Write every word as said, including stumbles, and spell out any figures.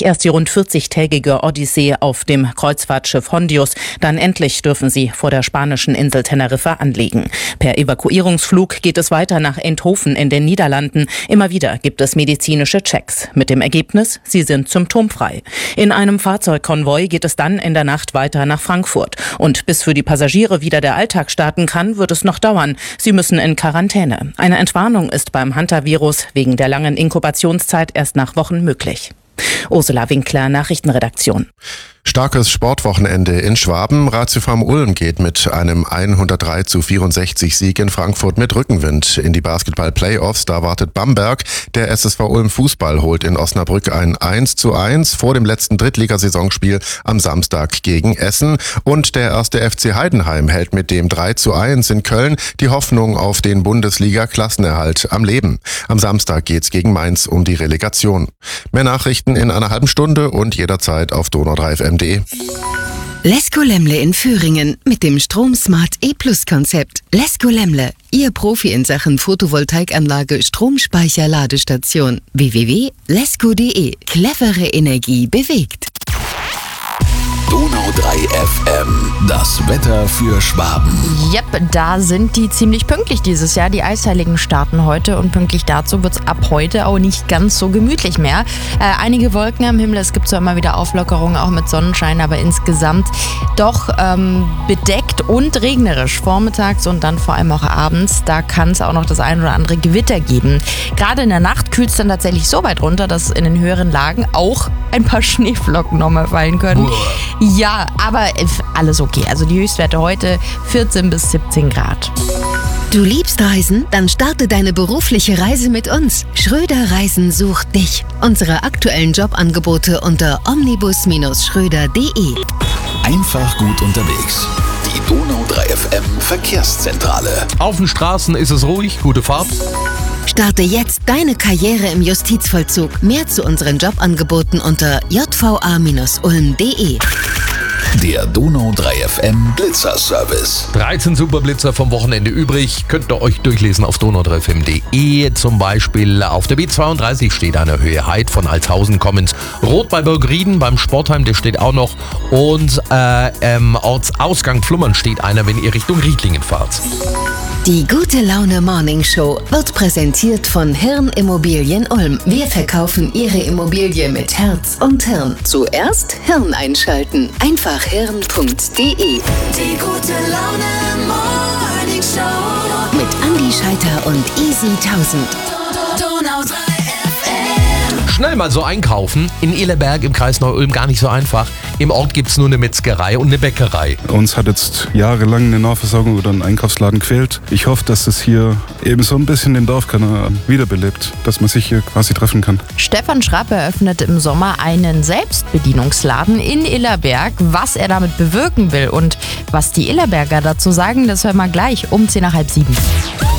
Gleich erst die rund vierzigtägige Odyssee auf dem Kreuzfahrtschiff Hondius. Dann endlich dürfen sie vor der spanischen Insel Teneriffa anlegen. Per Evakuierungsflug geht es weiter nach Eindhoven in den Niederlanden. Immer wieder gibt es medizinische Checks. Mit dem Ergebnis, sie sind symptomfrei. In einem Fahrzeugkonvoi geht es dann in der Nacht weiter nach Frankfurt. Und bis für die Passagiere wieder der Alltag starten kann, wird es noch dauern. Sie müssen in Quarantäne. Eine Entwarnung ist beim Hantavirus wegen der langen Inkubationszeit erst nach Wochen möglich. Ursula Winkler, Nachrichtenredaktion. Starkes Sportwochenende in Schwaben. Ratiofarm Ulm geht mit einem hundertdrei zu vierundsechzig Sieg in Frankfurt mit Rückenwind in die Basketball-Playoffs. Da wartet Bamberg. Der S S V Ulm Fußball holt in Osnabrück ein eins zu eins vor dem letzten Drittligasaisonspiel am Samstag gegen Essen. Und der erste F C Heidenheim hält mit dem drei zu eins in Köln die Hoffnung auf den Bundesliga-Klassenerhalt am Leben. Am Samstag geht's gegen Mainz um die Relegation. Mehr Nachrichten in einer halben Stunde und jederzeit auf Donau drei F M punkt de. Lesko Lemle in Föhringen mit dem Stromsmart E-Plus-Konzept. Lesko Lemle, Ihr Profi in Sachen Photovoltaikanlage, Stromspeicher, Ladestation. w w w punkt lesko punkt de. Clevere Energie bewegt. Donau drei F M, das Wetter für Schwaben. Yep, da sind die ziemlich pünktlich dieses Jahr. Die Eisheiligen starten heute und pünktlich dazu wird es ab heute auch nicht ganz so gemütlich mehr. Äh, einige Wolken am Himmel, es gibt zwar immer wieder Auflockerungen, auch mit Sonnenschein, aber insgesamt doch ähm, bedeckt und regnerisch vormittags und dann vor allem auch abends. Da kann es auch noch das ein oder andere Gewitter geben. Gerade in der Nacht kühlt es dann tatsächlich so weit runter, dass in den höheren Lagen auch ein paar Schneeflocken nochmal fallen können. Uah. Ja, aber alles okay. Also die Höchstwerte heute vierzehn bis siebzehn Grad. Du liebst Reisen? Dann starte deine berufliche Reise mit uns. Schröder Reisen sucht dich. Unsere aktuellen Jobangebote unter omnibus Schröder punkt de. Einfach gut unterwegs. Die Donau drei F M Verkehrszentrale. Auf den Straßen ist es ruhig, gute Fahrt. Starte jetzt deine Karriere im Justizvollzug. Mehr zu unseren Jobangeboten unter j v a ulm punkt de. Der Donau drei F M Blitzer-Service. dreizehn Superblitzer vom Wochenende übrig. Könnt ihr euch durchlesen auf donau drei f m punkt de. Zum Beispiel auf der B zweiunddreißig steht eine Höhe Heid von Altshausen kommend. Rot bei Burgrieden, beim Sportheim, der steht auch noch. Und äh, im Ortsausgang Flummern steht einer, wenn ihr Richtung Riedlingen fahrt. Die Gute Laune Morning Show wird präsentiert von Hirn Immobilien Ulm. Wir verkaufen Ihre Immobilie mit Herz und Hirn. Zuerst Hirn einschalten. Einfach hirn punkt de. Die Gute Laune Morning Show mit Andi Scheiter und Easy tausend. Donau drei F M. Schnell mal so einkaufen. In Ehleberg im Kreis Neu-Ulm gar nicht so einfach. Im Ort gibt es nur eine Metzgerei und eine Bäckerei. Uns hat jetzt jahrelang eine Nahversorgung oder ein Einkaufsladen gefehlt. Ich hoffe, dass es hier eben so ein bisschen den Dorfkern wiederbelebt, dass man sich hier quasi treffen kann. Stefan Schrapp eröffnete im Sommer einen Selbstbedienungsladen in Illerberg. Was er damit bewirken will und was die Illerberger dazu sagen, das hören wir gleich um zehn nach halb sieben.